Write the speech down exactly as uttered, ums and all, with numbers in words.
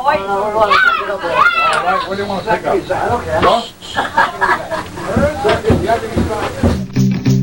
boy. No, we're going to pick it up. All right, what do you want to pick up? I don't care. Huh?